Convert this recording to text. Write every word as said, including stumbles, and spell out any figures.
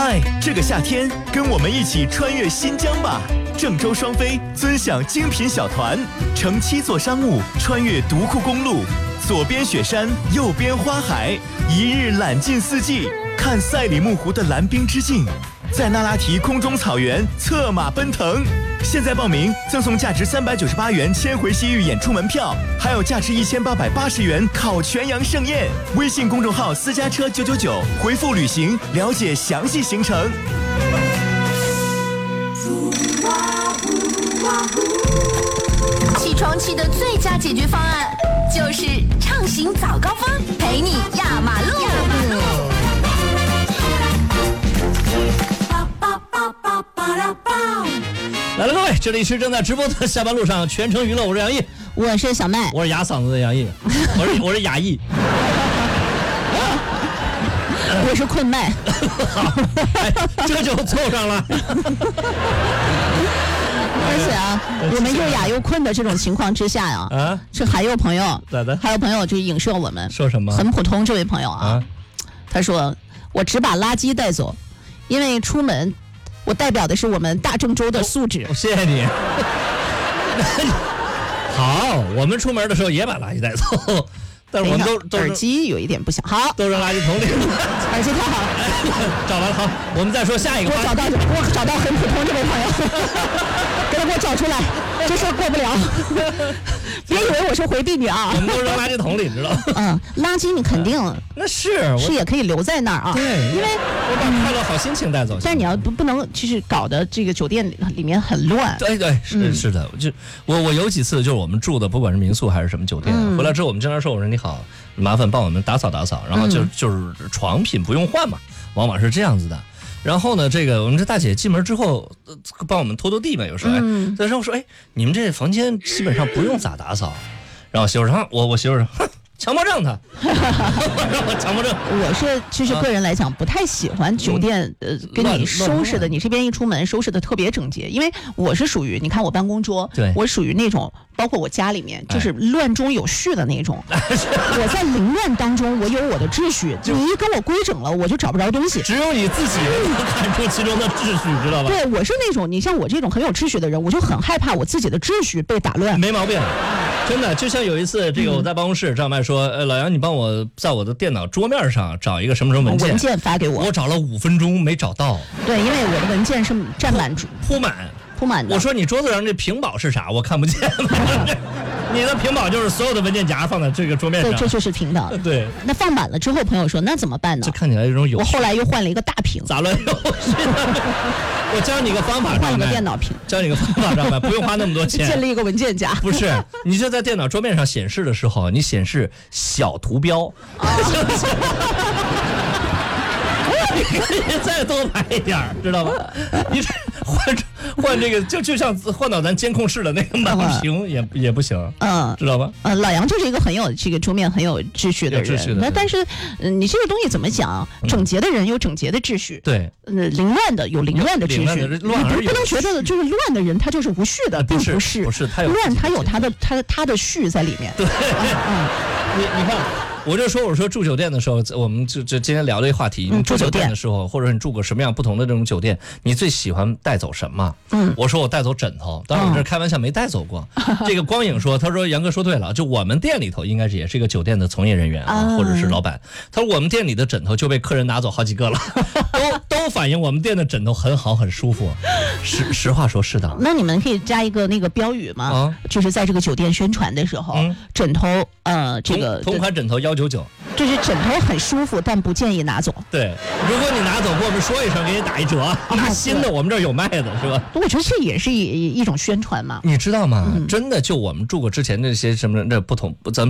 嗨，这个夏天跟我们一起穿越新疆吧！郑州双飞尊享精品小团，乘七座商务穿越独库公路，左边雪山，右边花海，一日览尽四季，看赛里木湖的蓝冰之境，在那拉提空中草原策马奔腾。现在报名赠送价值三百九十八元千回西域演出门票，还有价值一千八百八十元烤全羊盛宴。微信公众号私家车九九九，回复旅行了解详细行程。 起床气的最佳解决方案就是畅行早高峰，陪你压马路。 来了，各位，这里是正在直播的下班路上，全程娱乐，我是杨毅， 我是小麦， 我是哑嗓子的杨毅，我是我是哑毅， 我是困麦， 好，哎，这就凑上了。 而且啊，我们又哑又困的这种情况之下呀、啊，啊，这还有朋友， 咋的？ 还有朋友就影射我们， 说什么？ 很普通，这位朋友啊，啊他说我只把垃圾带走，因为出门。我代表的是我们大郑州的素质。 哦、谢谢你。好，我们出门的时候也把垃圾带走，但是我们都都耳机有一点不响，好， 都扔垃圾桶里。 耳机太好了， 找完了，好，我们再说下一个。 我找到，我找到很普通这位朋友，给他给我找出来，这事儿过不了。别以为我是回避你啊！ 我们都扔垃圾桶里，知道吗？ 嗯，垃圾你肯定那是是也可以留在那儿啊。 对， 因为我把快乐好心情带走。 但是你要不不能，就是搞得这个酒店里面很乱。 对对，是、嗯、是的，就我我有几次就是我们住的，不管是民宿还是什么酒店，嗯、回来之后我们经常说，我说你好，麻烦帮我们打扫打扫，然后就、嗯、就是床品不用换嘛，往往是这样子的。然后呢，这个我们这大姐进门之后，呃、帮我们拖拖地嘛，有时候，嗯、哎，但是我说，哎，你们这房间基本上不用咋打扫。然后媳妇说，我我媳妇说，哼，强迫症他，我强迫症。 我是其实个人来讲不太喜欢酒店、嗯、呃给你收拾的，你这边一出门收拾的特别整洁，因为我是属于你看我办公桌， 对， 我属于那种包括我家里面就是乱中有序的那种。哎、我在凌乱当中我有我的秩序，你一跟我规整了我就找不着东西。 只有你自己能看出其中的秩序，知道吧？ 对，我是那种你像我这种很有秩序的人，我就很害怕我自己的秩序被打乱。 没毛病。真的，就像有一次，这个我在办公室，张麦说：“呃，老杨，你帮我在我的电脑桌面上找一个什么什么文件， 文件发给我。” 我找了五分钟没找到。 对，因为我的文件是占满铺满铺满的。 我说你桌子上这屏保是啥？我看不见。你的屏保就是所有的文件夹放在这个桌面上。 对，这就是屏保。 对。 那放满了之后，朋友说那怎么办呢？ 这看起来这种有。 我后来又换了一个大屏。 咋了又？我教你个方法， 换一个电脑屏。 教你个方法，张麦，不用花那么多钱。 建立一个文件夹。 不是，你就在电脑桌面上显示的时候，你显示小图标。你可以再多买一点，知道吧？你换换这个，就就像换到咱监控室的那个满屏也也不行，嗯，知道吧？ 嗯，老杨就是一个很有这个桌面很有秩序的人。那但是，嗯，你这个东西怎么讲？整洁的人有整洁的秩序，对，呃，凌乱的有凌乱的秩序。你不不能觉得就是乱的人他就是无序的，并不是， 不是他有乱，他有他的他的他的序在里面。 对，嗯，你你看。我就说，我说住酒店的时候，我们就就今天聊这个话题。 嗯、 住酒店的时候，或者你住过什么样不同的这种酒店，你最喜欢带走什么？嗯，我说我带走枕头，当然我这开玩笑，没带走过。嗯、这个光影说，他说杨哥说对了，就我们店里头应该是也是一个酒店的从业人员啊，嗯、或者是老板。他说我们店里的枕头就被客人拿走好几个了，都都反映我们店的枕头很好很舒服。实实话说，是的。 那你们可以加一个那个标语吗？啊、就是在这个酒店宣传的时候，嗯、枕头呃这个同款枕头幺九九。 就是枕头很舒服，但不建议拿走。 对，如果你拿走，跟我们说一声，给你打一折。啊、新的我们这儿有卖的，是吧？ 我觉得这也是一一种宣传嘛。 你知道吗？嗯、真的，就我们住过之前那些什么，那不同，咱。